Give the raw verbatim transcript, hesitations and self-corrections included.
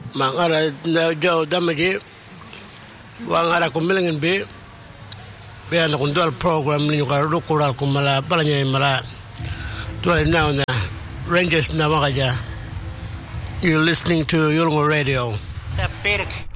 mangara jo damaji wangara kumilingin be be ana kundal program ni ko rukura kumala balanya mara to now na Rangers na makaja. You're listening to Yolngu Radio. The Berk.